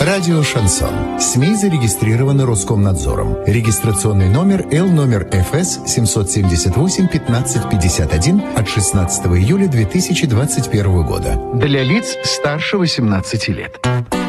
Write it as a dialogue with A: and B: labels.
A: Радио «Шансон». СМИ зарегистрированы Роскомнадзором. Регистрационный номер Л номер ФС 778-1551 от 16 июля 2021 года. Для лиц старше 18 лет.